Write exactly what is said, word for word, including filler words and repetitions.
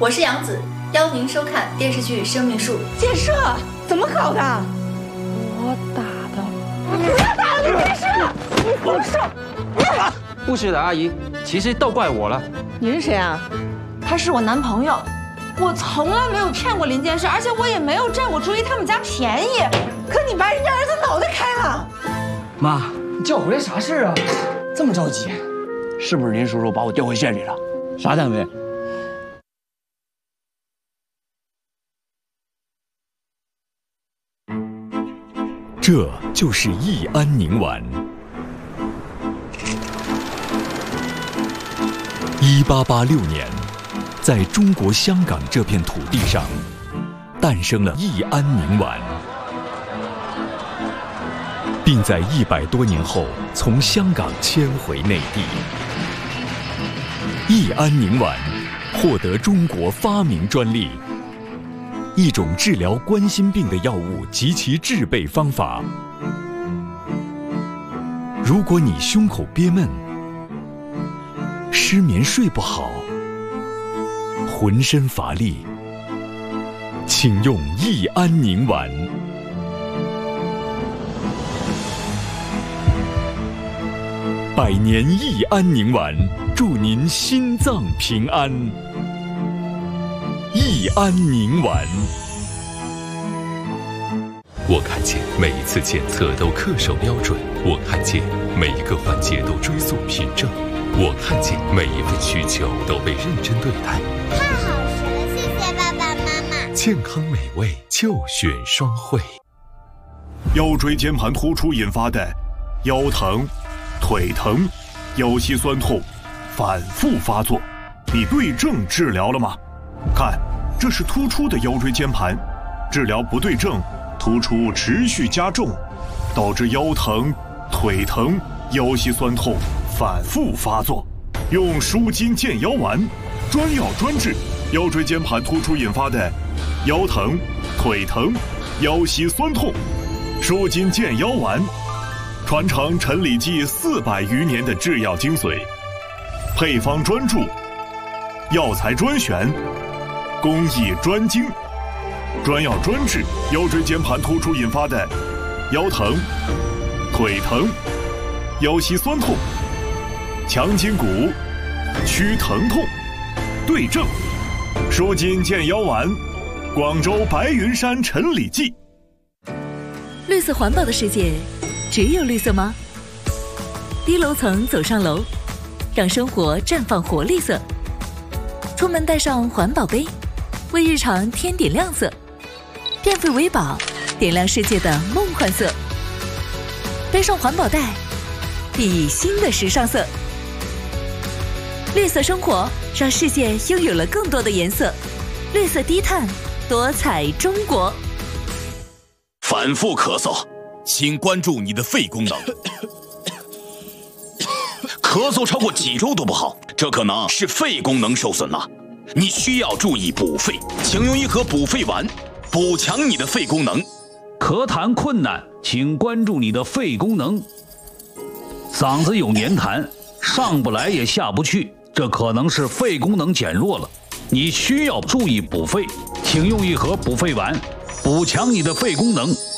我是杨紫，邀您收看电视剧《生命树》。 箭射怎么搞的？ 我打的。 不要打了，你没事了，你放手！ 不是的，阿姨，其实都怪我了。 你是谁啊？ 他是我男朋友，我从来没有骗过林监事，而且我也没有占过朱一他们家便宜。 可你把人家儿子脑袋开了。 妈，你叫我回来啥事啊？这么着急？是不是林叔叔把我调回县里了？啥单位？ 这就是益安宁丸。一八八六年，在中国香港这片土地上，诞生了益安宁丸，并在一百多年后从香港迁回内地。益安宁丸获得中国发明专利。一种治疗冠心病的药物及其制备方法。如果你胸口憋闷、失眠睡不好、浑身乏力，请用益安宁丸。百年益安宁丸，祝您心脏平安。益安宁丸。 我看见每一次检测都恪守标准，我看见每一个环节都追溯凭证，我看见每一份需求都被认真对待。 太好吃了，谢谢爸爸妈妈。 健康美味就选双汇。 腰椎间盘突出引发的腰疼、腿疼、腰膝酸痛反复发作，你对症治疗了吗？看，这是突出的腰椎间盘，治疗不对症，突出持续加重，导致腰疼、腿疼、腰膝酸痛反复发作。用舒筋健腰丸，专药专治腰椎间盘突出引发的腰疼、腿疼、腰膝酸痛。舒筋健腰丸，传承陈李济四百余年的制药精髓，配方专注，药材专选，工艺专精，专药专治腰椎间盘突出引发的腰疼、腿疼、腰膝酸痛，强筋骨，祛疼痛，对症，舒筋健腰丸，广州白云山陈李济。 绿色环保的世界，只有绿色吗？低楼层走上楼，让生活绽放活力色。出门带上环保杯，为日常添点亮色。电费为宝，点亮世界的梦幻色。背上环保袋，熠熠新的时尚色。绿色生活，让世界拥有了更多的颜色。绿色低碳，多彩中国。 反复咳嗽，请关注你的肺功能。咳嗽超过几周都不好，这可能是肺功能受损了。你需要注意补肺，请用一盒补肺丸，补强你的肺功能。 咳痰困难，请关注你的肺功能。嗓子有黏痰，上不来也下不去，这可能是肺功能减弱了。你需要注意补肺，请用一盒补肺丸，补强你的肺功能。